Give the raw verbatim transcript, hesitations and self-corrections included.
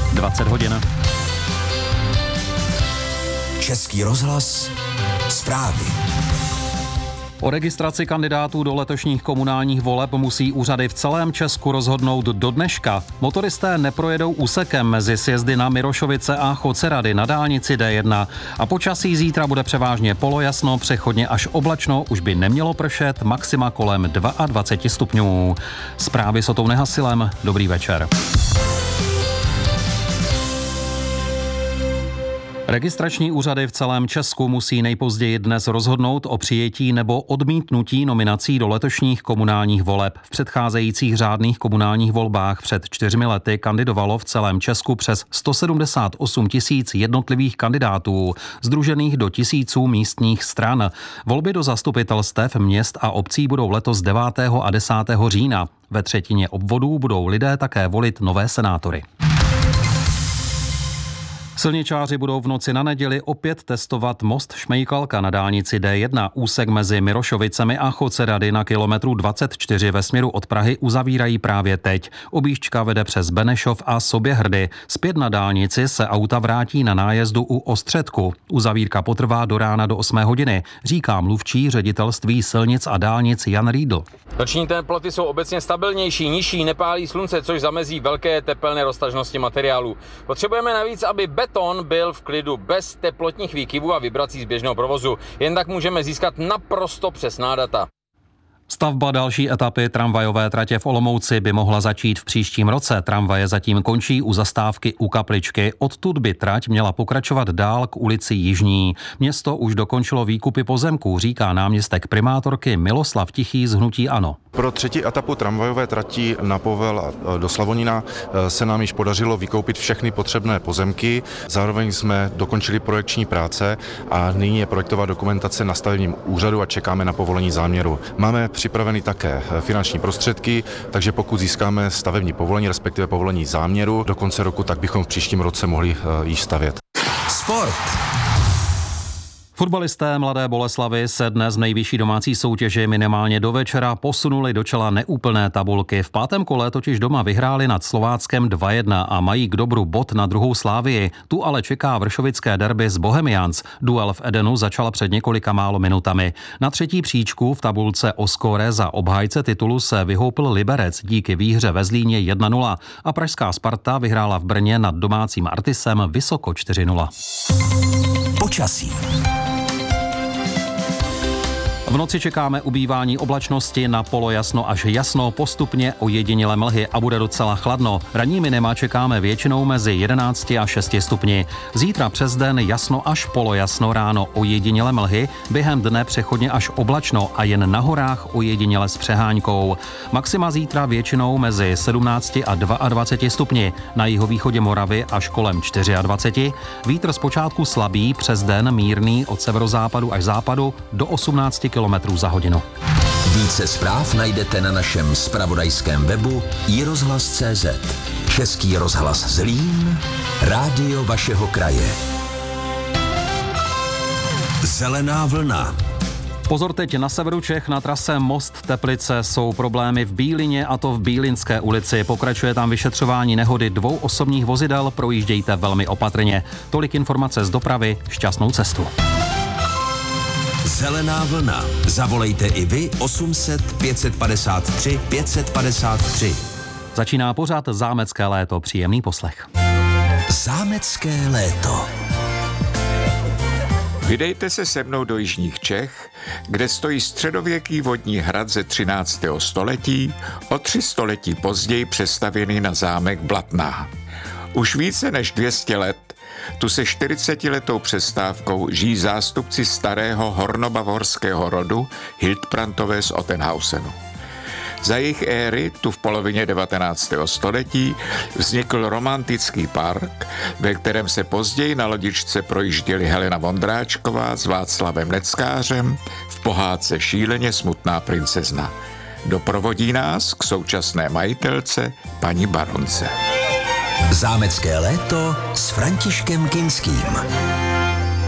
dvacet hodin. Český rozhlas, zprávy. O registraci kandidátů do letošních komunálních voleb musí úřady v celém Česku rozhodnout do dneška. Motoristé neprojedou úsekem mezi sjezdy na Mirošovice a Chocerady na dálnici D jedna. A počasí zítra bude převážně polojasno, přechodně až oblačno, už by nemělo pršet, maxima kolem dvacet dva stupňů. Zprávy s Otou Nehasilem, dobrý večer. Registrační úřady v celém Česku musí nejpozději dnes rozhodnout o přijetí nebo odmítnutí nominací do letošních komunálních voleb. V předcházejících řádných komunálních volbách před čtyřmi lety kandidovalo v celém Česku přes sto sedmdesát osm tisíc jednotlivých kandidátů, sdružených do tisíců místních stran. Volby do zastupitelstev měst a obcí budou letos devátého a desátého října. Ve třetině obvodů budou lidé také volit nové senátory. Silničáři budou v noci na neděli opět testovat most Šmejkalka na dálnici D jedna. Úsek mezi Mirošovicemi a Chocerady na kilometru dvacet čtyři ve směru od Prahy uzavírají právě teď. Objížďka vede přes Benešov a Soběhrdy. Zpět na dálnici se auta vrátí na nájezdu u Ostředku. Uzavírka potrvá do rána do osmé hodiny, říká mluvčí ředitelství silnic a dálnic Jan Riedl. Noční teploty jsou obecně stabilnější, nižší, nepálí slunce, což zamezí velké tepelné roztažnosti materiálu. Potřebujeme navíc, aby beton byl v klidu bez teplotních výkyvů a vibrací z běžného provozu. Jen tak můžeme získat naprosto přesná data. Stavba další etapy tramvajové tratě v Olomouci by mohla začít v příštím roce. Tramvaje zatím končí u zastávky u Kapličky. Odtud by trať měla pokračovat dál k ulici Jižní. Město už dokončilo výkupy pozemků, říká náměstek primátorky Miloslav Tichý z hnutí ANO. Pro třetí etapu tramvajové trati na Povel do Slavonína se nám již podařilo vykoupit všechny potřebné pozemky. Zároveň jsme dokončili projekční práce a nyní je projektová dokumentace na stavebním úřadu a čekáme na povolení záměru. Máme připraveny také finanční prostředky, takže pokud získáme stavební povolení, respektive povolení záměru do konce roku, tak bychom v příštím roce mohli již stavět. Sport. Fotbalisté Mladé Boleslavi se dnes v nejvyšší domácí soutěži minimálně do večera posunuli do čela neúplné tabulky. V pátém kole totiž doma vyhráli nad Slováckem dva jedna a mají k dobru bod na druhou Slávii. Tu ale čeká vršovické derby z Bohemians. Duel v Edenu začala před několika málo minutami. Na třetí příčku v tabulce o skóre za obhájce titulu se vyhoupil Liberec díky výhře ve Zlíně jedna nula a pražská Sparta vyhrála v Brně nad domácím Artisem vysoko čtyři nula. Počasí. V noci čekáme ubývání oblačnosti, na polojasno až jasno, postupně ojedinělé mlhy a bude docela chladno. Ranní minima čekáme většinou mezi jedenácti a šesti stupni. Zítra přes den jasno až polojasno, ráno ojedinělé mlhy, během dne přechodně až oblačno a jen na horách ojediněle s přehánkou. Maxima zítra většinou mezi sedmnácti a dvaceti dvěma stupni, na jihovýchodě Moravy až kolem dvaceti čtyř. Vítr zpočátku slabý, přes den mírný od severozápadu až západu do osmnácti kilometrů za hodinu. Více zpráv najdete na našem zpravodajském webu i rozhlas tečka cé zet. Český rozhlas Zlín, rádio vašeho kraje. Zelená vlna. Pozor teď na severu Čech, na trase Most Teplice jsou problémy v Bílině, a to v Bílinské ulici. Pokračuje tam vyšetřování nehody dvou osobních vozidel, projíždějte velmi opatrně. Tolik informace z dopravy, šťastnou cestu. Zelená vlna. Zavolejte i vy osm set pět set padesát tři pět set padesát tři. Začíná pořad Zámecké léto. Příjemný poslech. Zámecké léto. Vydejte se se mnou do jižních Čech, kde stojí středověký vodní hrad ze třináctého století, o tři století později přestavěný na zámek Blatná. Už více než dvě stě let tu se čtyřicetiletou přestávkou žijí zástupci starého hornobavorského rodu Hildbrandové z Ottenhausenu. Za jejich éry tu v polovině devatenáctého století vznikl romantický park, ve kterém se později na lodičce projížděli Helena Vondráčková s Václavem Neckářem v pohádce Šíleně smutná princezna. Doprovodí nás k současné majitelce paní baronce. Zámecké léto s Františkem Kinským.